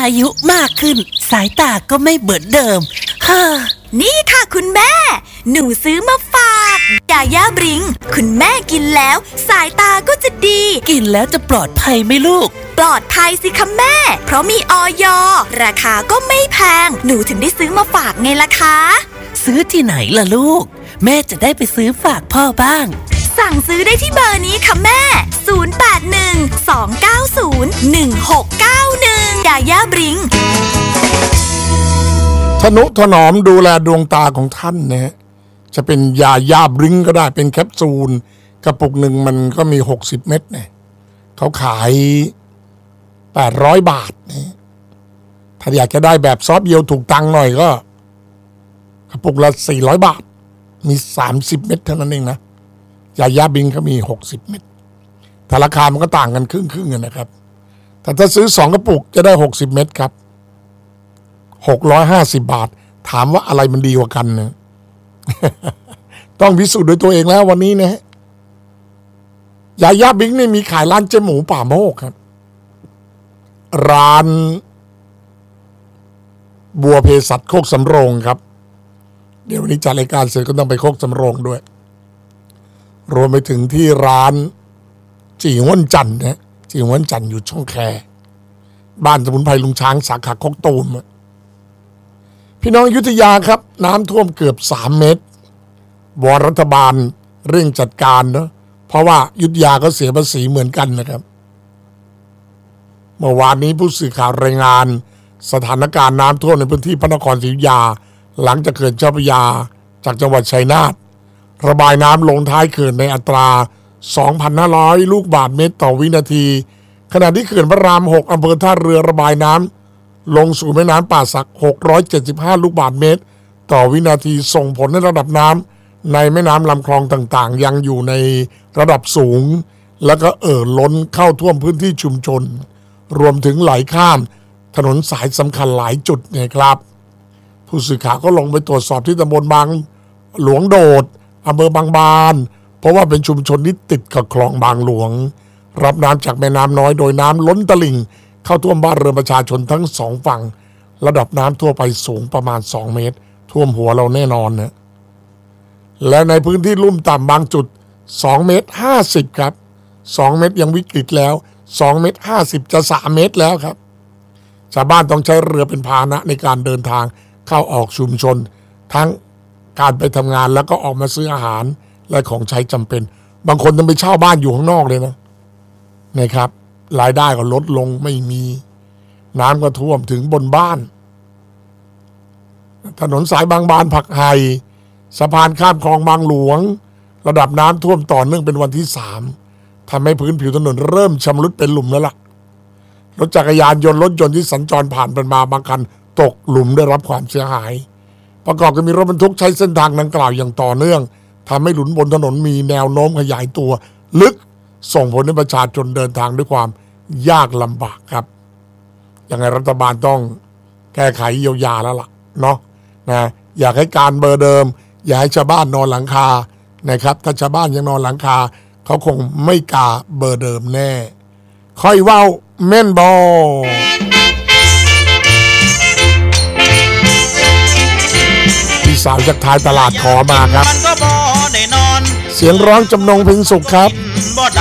อายุมากขึ้นสายตาก็ไม่เหมือนเดิมนี่ค่ะคุณแม่หนูซื้อมาฝากยาย่าบริงคุณแม่กินแล้วสายตาก็จะดีกินแล้วจะปลอดภัยไหมลูกปลอดภัยสิคะแม่เพราะมีอย.ราคาก็ไม่แพงหนูถึงได้ซื้อมาฝากไงล่ะคะซื้อที่ไหนล่ะลูกแม่จะได้ไปซื้อฝากพ่อบ้างสั่งซื้อได้ที่เบอร์นี้ค่ะแม่0812901691ยาย่าบริงทนุถนอมดูแลดวงตาของท่านนะจะเป็นยาย่าบริงก็ได้เป็นแคปซูลกระปุกหนึ่งมันก็มี60เม็ดเนี่ยเขาขาย800 บาทนะถ้าอยากจะได้แบบซอฟต์เยลถูกตังค์หน่อยก็กระปุกละ400 บาทมี30เม็ดเท่านั้นเองนะยาย่าบริงเขามี60เม็ดแต่ราคามันก็ต่างกันครึ่งๆนะครับแต่ถ้าซื้อ2กระปุกจะได้60เม็ดครับ650 บาทถามว่าอะไรมันดีกว่ากันนะ ต้องพิสูจน์ด้วยตัวเองแล้ววันนี้นะยาย่าบริงนี่มีขายร้านเจ๊หมูป่าโมกครับร้านบัวเภสัชโคกสำโรงครับเดี๋ยววันนี้จัดรายการเสร็จก็ต้องไปโคกสำโรงด้วยรวมไปถึงที่ร้านจี่ห้วนจันทร์นะจี่ห้วนจันทร์อยู่ช่องแคบ้านสมุนไพรลุงช้างสาขาโคกตูมพี่น้องอยุธยาครับน้ำท่วมเกือบ3 เมตรวอนรัฐบาลเร่งจัดการนะเพราะว่าอยุธยาก็เสียภาษีเหมือนกันนะครับเมื่อวานนี้ผู้สื่อข่าวรายงานสถานการณ์น้ำท่วมในพื้นที่พระนครศรีอยุธยาหลังจากเขื่อนเจ้าพระยาจากจังหวัดชัยนาทระบายน้ำลงท้ายเขื่อนในอัตรา 2,500 ลูกบาศก์เมตรต่อวินาทีขณะที่เขื่อนพระราม 6อำเภอท่าเรือระบายน้ำลงสู่แม่น้ำป่าสัก675 ลูกบาศก์เมตรต่อวินาทีส่งผลให้ระดับน้ำในแม่น้ำลำคลองต่างๆยังอยู่ในระดับสูงแล้วก็ล้นเข้าท่วมพื้นที่ชุมชนรวมถึงไหลข้ามถนนสายสำคัญหลายจุดเนี่ยครับผู้สื่อข่าวก็ลงไปตรวจสอบที่ตำบลบางหลวงโดดอำเภอบางบานเพราะว่าเป็นชุมชนที่ติดกับคลองบางหลวงรับน้ำจากแม่น้ำน้อยโดยน้ำล้นตลิ่งเข้าท่วมบ้านเรือนประชาชนทั้ง2ฝั่งระดับน้ำทั่วไปสูงประมาณ2 เมตรท่วมหัวเราแน่นอนนะและในพื้นที่ลุ่มต่ำบางจุด2.50 เมตรครับ2 เมตรยังวิกฤตแล้ว2.50 เมตรจะ3 เมตรแล้วครับชาวบ้านต้องใช้เรือเป็นพาหนะในการเดินทางเข้าออกชุมชนทั้งการไปทำงานแล้วก็ออกมาซื้ออาหารและของใช้จำเป็นบางคนต้องไปเช่าบ้านอยู่ข้างนอกเลยนะครับรายได้ก็ลดลงไม่มีน้ำก็ท่วมถึงบนบ้านถนนสายบางบานผักไห่สะพานข้ามคลองบางหลวงระดับน้ำท่วมต่อเนื่องเป็นวันที่3ทำให้พื้นผิวถนนเริ่มชำรุดเป็นหลุมแล้วล่ะรถจักรยานยนต์รถยนต์ที่สัญจรผ่านไปมาบางคันตกหลุมได้รับความเสียหายประกอบกับมีรถบรรทุกใช้เส้นทางดังกล่าวอย่างต่อเนื่องทำให้หลุมบนถนนมีแนวโน้มขยายตัวลึกส่งผลให้ประชาชนเดินทางด้วยความยากลำบากครับยังไงรัฐบาลต้องแก้ไขเยียวยาแล้วล่ะเนาะนะอยากให้การเบอร์เดิมอย่าให้ชาวบ้านนอนหลังคานะครับถ้าชาวบ้านยังนอนหลังคาเขาคงไม่กล้าเบอร์เดิมแน่ค่อยเว้าแม่นบอพี่สาวจากท้ายตลาดขอมาครับเสียงร้องจำนงเพ็งสุขครับ